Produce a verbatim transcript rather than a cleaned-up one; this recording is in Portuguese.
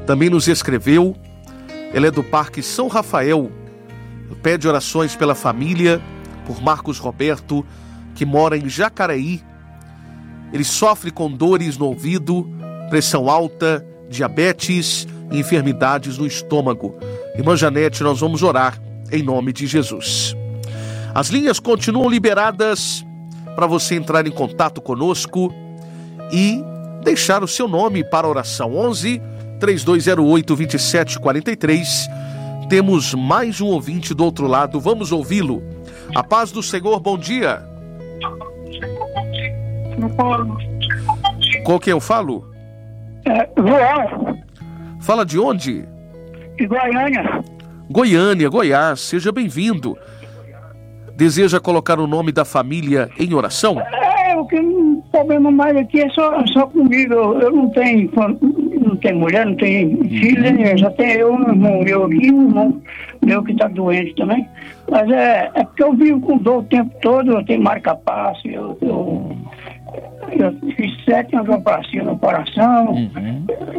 também nos escreveu. Ela é do Parque São Rafael. Pede orações pela família, por Marcos Roberto, que mora em Jacareí. Ele sofre com dores no ouvido, pressão alta, diabetes e enfermidades no estômago. Irmã Janete, nós vamos orar em nome de Jesus. As linhas continuam liberadas para você entrar em contato conosco e deixar o seu nome para a oração. onze, três dois zero oito, dois sete quatro três. Temos mais um ouvinte do outro lado, vamos ouvi-lo. A paz do Senhor, bom dia. Com quem eu falo? É, João. Fala de onde? De Goiânia. Goiânia, Goiás, seja bem-vindo. Deseja colocar o nome da família em oração? É, o que o problema mais aqui é só, só comigo. Eu, eu não tenho não tenho mulher, não tenho filho, né? Já tenho eu, um irmão meu aqui, um irmão meu que está doente também. Mas é, é porque eu vivo com dor o tempo todo, eu tenho marca-passo, eu, eu, eu fiz sete anos de operação no coração, Uhum.